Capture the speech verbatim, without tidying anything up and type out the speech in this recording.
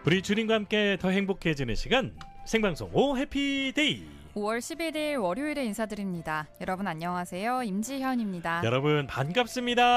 우리 주님과 함께 더 행복해지는 시간, 생방송 오 해피데이. 오월 십일일 월요일에 인사드립니다. 여러분 안녕하세요. 임지현입니다. 여러분 반갑습니다.